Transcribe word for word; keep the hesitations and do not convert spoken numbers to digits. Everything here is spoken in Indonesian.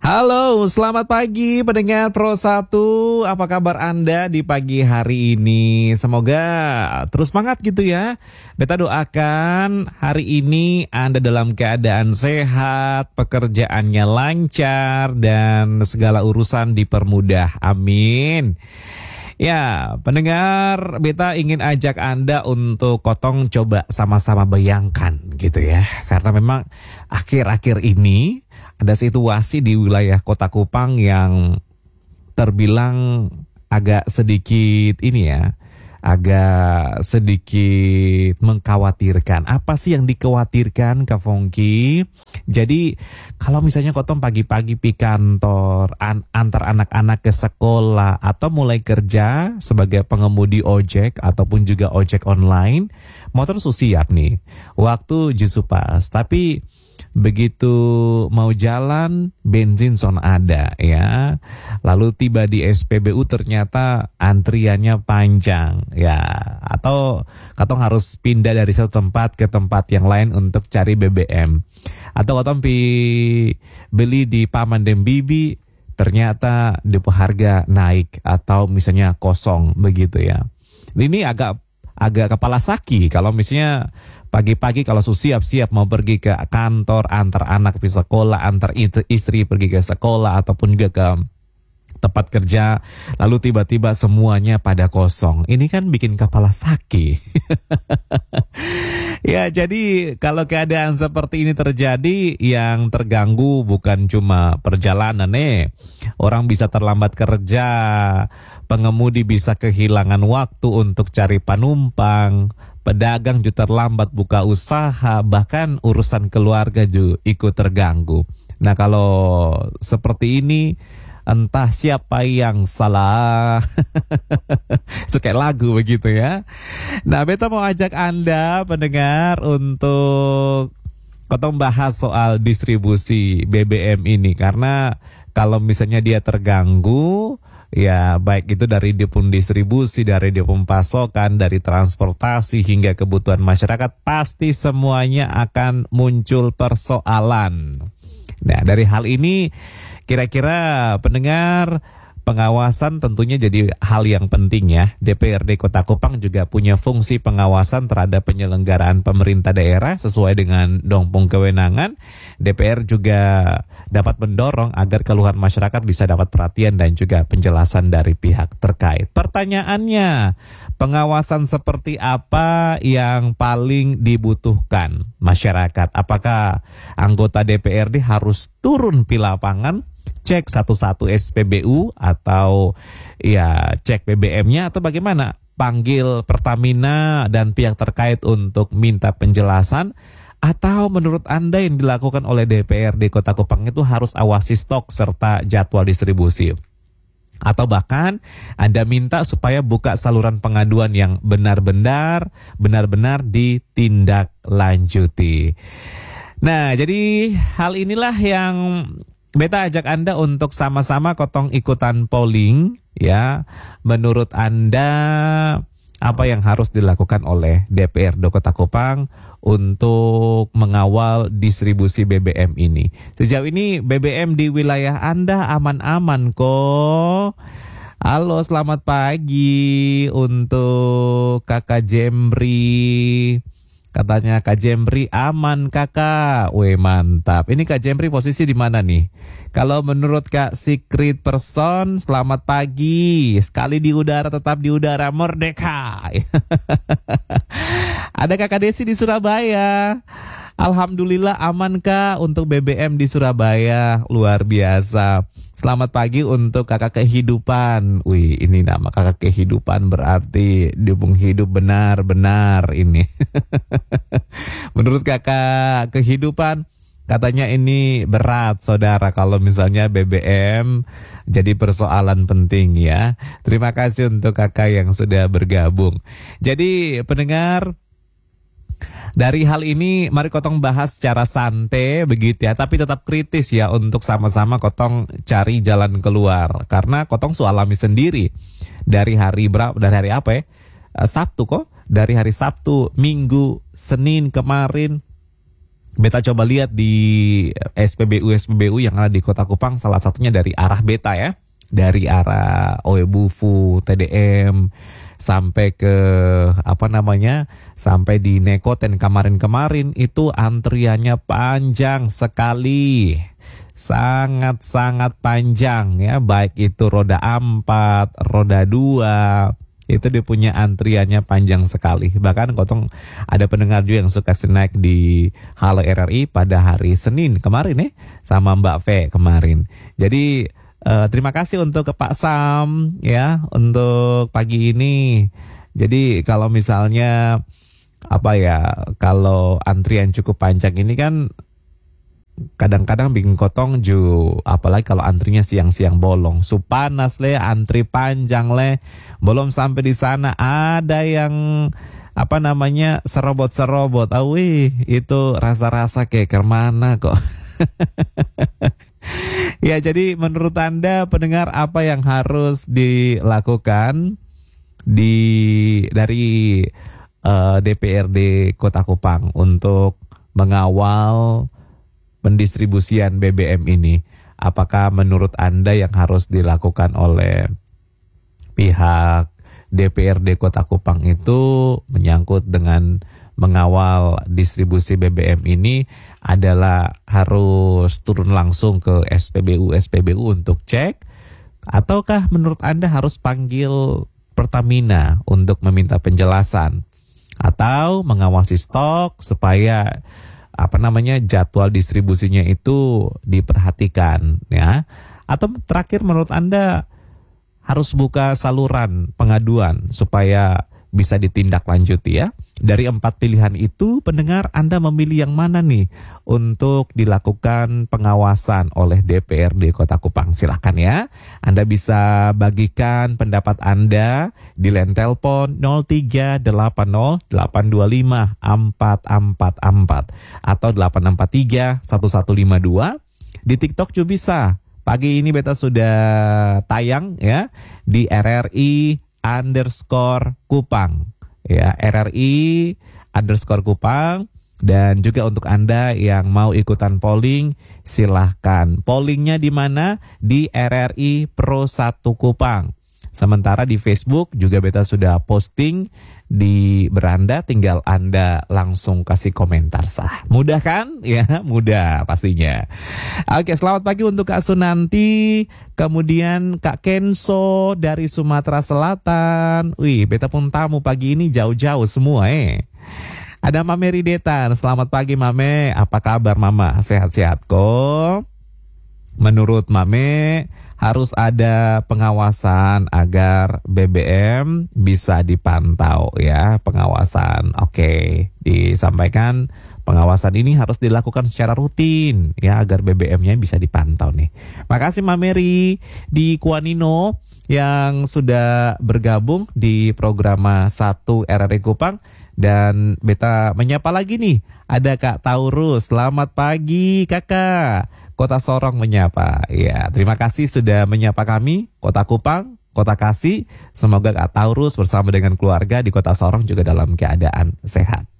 Halo, selamat pagi pendengar Pro satu. Apa kabar Anda di pagi hari ini? Semoga terus semangat gitu ya. Beta doakan hari ini Anda dalam keadaan sehat, pekerjaannya lancar, dan segala urusan dipermudah. Amin. Ya, pendengar, beta ingin ajak Anda untuk kotong coba sama-sama bayangkan gitu ya. Karena memang akhir-akhir ini ada situasi di wilayah Kota Kupang yang terbilang agak sedikit ini ya, agak sedikit mengkhawatirkan. Apa sih yang dikhawatirkan, Kak Fongki? Jadi kalau misalnya kotong pagi-pagi pi kantor, an antar anak-anak ke sekolah, atau mulai kerja sebagai pengemudi ojek ataupun juga ojek online, motor su siap nih, waktu justru pas. Tapi begitu mau jalan, bensin son ada ya. Lalu tiba di S P B U ternyata antriannya panjang ya. Atau katong harus pindah dari satu tempat ke tempat yang lain untuk cari B B M. Atau katong pi beli di Paman dan Bibi, ternyata depo harga naik atau misalnya kosong begitu ya. Ini agak agak kepala sakit kalau misalnya pagi-pagi kalau su siap-siap mau pergi ke kantor, antar anak ke sekolah, antar istri pergi ke sekolah ataupun juga ke tempat kerja, lalu tiba-tiba semuanya pada kosong. Ini kan bikin kepala sakit. Ya, jadi kalau keadaan seperti ini terjadi, yang terganggu bukan cuma perjalanan nih. Orang bisa terlambat kerja, pengemudi bisa kehilangan waktu untuk cari penumpang, pedagang juga terlambat buka usaha, bahkan urusan keluarga juga ikut terganggu. Nah, kalau seperti ini, entah siapa yang salah. Suka lagu begitu ya. Nah, beta mau ajak Anda pendengar untuk kotong bahas soal distribusi B B M ini. Karena kalau misalnya dia terganggu, ya baik itu dari dia pun distribusi, dari dia pun pasokan, dari transportasi hingga kebutuhan masyarakat, pasti semuanya akan muncul persoalan. Nah, dari hal ini kira-kira pendengar, pengawasan tentunya jadi hal yang penting ya. D P R D Kota Kupang juga punya fungsi pengawasan terhadap penyelenggaraan pemerintah daerah sesuai dengan dongpong kewenangan. D P R juga dapat mendorong agar keluhan masyarakat bisa dapat perhatian dan juga penjelasan dari pihak terkait. Pertanyaannya, pengawasan seperti apa yang paling dibutuhkan masyarakat? Apakah anggota D P R D harus turun di lapangan, cek satu-satu S P B U, atau ya cek B B M-nya, atau bagaimana? Panggil Pertamina dan pihak terkait untuk minta penjelasan? Atau menurut Anda yang dilakukan oleh D P R D Kota Kupang itu harus awasi stok serta jadwal distribusi? Atau bahkan Anda minta supaya buka saluran pengaduan yang benar-benar benar-benar ditindaklanjuti. Nah, jadi hal inilah yang beta ajak Anda untuk sama-sama kotong ikutan polling ya. Menurut Anda apa yang harus dilakukan oleh D P R D Kota Kupang untuk mengawal distribusi B B M ini? Sejauh ini B B M di wilayah Anda aman-aman kok. Halo, selamat pagi untuk Kakak Jemri. Katanya Kak Jemri aman kakak. Weh, mantap. Ini Kak Jemri posisi di mana nih? Kalau menurut Kak Secret Person, selamat pagi. Sekali di udara tetap di udara, merdeka. Ada Kakak Desi di Surabaya. Alhamdulillah aman Kak untuk B B M di Surabaya. Luar biasa. Selamat pagi untuk Kakak Kehidupan. Wih, ini nama Kakak Kehidupan berarti dukung hidup benar-benar ini. Menurut Kakak Kehidupan, katanya ini berat saudara kalau misalnya B B M jadi persoalan penting ya. Terima kasih untuk kakak yang sudah bergabung. Jadi pendengar, dari hal ini mari kotong bahas secara santai begitu ya, tapi tetap kritis ya untuk sama-sama kotong cari jalan keluar. Karena kotong su alami sendiri dari hari berapa, dari hari apa ya? Sabtu kok, dari hari Sabtu, Minggu, Senin kemarin Beta coba lihat di S P B U-S P B U yang ada di Kota Kupang, salah satunya dari arah Beta ya. Dari arah Oe Bufu, T D M, sampai ke apa namanya, sampai di Nekoten kemarin-kemarin itu antriannya panjang sekali. Sangat-sangat panjang ya, baik itu roda empat, roda dua, itu dia punya antriannya panjang sekali. Bahkan Kotong ada pendengar juga yang suka snack di Halo R R I pada hari Senin kemarin ya, sama Mbak V kemarin. Jadi eh, terima kasih untuk ke Pak Sam ya untuk pagi ini. Jadi kalau misalnya apa ya, kalau antrian cukup panjang ini kan kadang-kadang bikin Kotong ju, apalagi kalau antrinya siang-siang bolong, supanas le, antri panjang le, belum sampai di sana ada yang apa namanya serobot-serobot, awi itu rasa-rasa kayak kemana kok. Ya, jadi menurut Anda pendengar, apa yang harus dilakukan di dari uh, D P R D Kota Kupang untuk mengawal pendistribusian B B M ini? Apakah menurut Anda yang harus dilakukan oleh pihak D P R D Kota Kupang itu menyangkut dengan mengawal distribusi B B M ini adalah harus turun langsung ke S P B U-S P B U untuk cek? Ataukah menurut Anda harus panggil Pertamina untuk meminta penjelasan? Atau mengawasi stok supaya apa namanya jadwal distribusinya itu diperhatikan ya? Atau terakhir menurut Anda harus buka saluran pengaduan supaya bisa ditindaklanjuti ya? Dari empat pilihan itu, pendengar, Anda memilih yang mana nih untuk dilakukan pengawasan oleh D P R D Kota Kupang? Silahkan ya, Anda bisa bagikan pendapat Anda di line telepon nol tiga delapan nol delapan dua lima empat empat empat atau delapan empat tiga satu satu lima dua. Di TikTok juga bisa. Pagi ini Beta sudah tayang ya di R R I underscore Kupang. Ya, R R I underscore Kupang. Dan juga untuk Anda yang mau ikutan polling, silahkan. Pollingnya di mana? Di R R I Pro satu Kupang. Sementara di Facebook juga Beta sudah posting di beranda, tinggal Anda langsung kasih komentar sah. Mudah kan? Ya, mudah pastinya. Oke, selamat pagi untuk Kak Sunanti, kemudian Kak Kenso dari Sumatera Selatan. Wih, Beta pun tamu pagi ini jauh-jauh semua eh. Ada Mame Ridetan, selamat pagi Mame, apa kabar Mama? Sehat-sehat kok? Menurut Mame, harus ada pengawasan agar B B M bisa dipantau ya, pengawasan. Oke, disampaikan pengawasan ini harus dilakukan secara rutin ya agar B B M-nya bisa dipantau nih. Makasih Mbak Mary di Kuanino yang sudah bergabung di program satu R R I Kupang. Dan Beta menyapa lagi nih, ada Kak Taurus. Selamat pagi Kakak. Kota Sorong menyapa. Ya, terima kasih sudah menyapa kami. Kota Kupang, Kota Kasih. Semoga Kak Taurus bersama dengan keluarga di Kota Sorong juga dalam keadaan sehat.